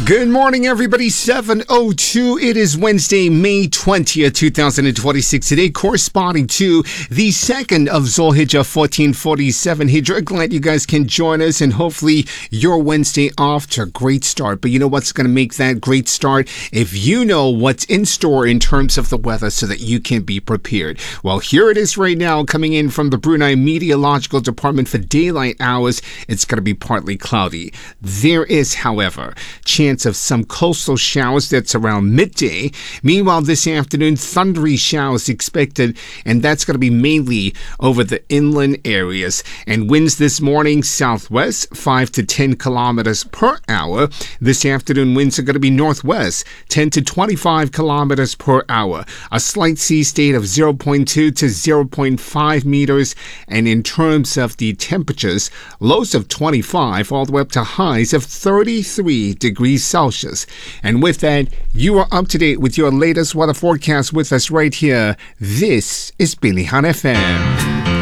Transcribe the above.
Good morning, everybody. 7:02. It is Wednesday, May 20th, 2026. Today, corresponding to the 2nd of Zulhijjah, 1447 Hijrah. Glad you guys can join us, and hopefully your Wednesday off to a great start. But you know what's going to make that great start? If you know what's in store in terms of the weather so that you can be prepared. Well, here it is right now, coming in from the Brunei Meteorological Department for daylight hours. It's going to be partly cloudy. There is, however, chance of some coastal showers. That's around midday. Meanwhile, this afternoon, thundery showers expected, and that's going to be mainly over the inland areas. And winds this morning, southwest, 5 to 10 kilometers per hour. This afternoon, winds are going to be northwest, 10 to 25 kilometers per hour. A slight sea state of 0.2 to 0.5 meters. And in terms of the temperatures, lows of 25 all the way up to highs of 33 degrees Celsius. And with that, you are up to date with your latest weather forecast with us right here. This is Bilihan FM.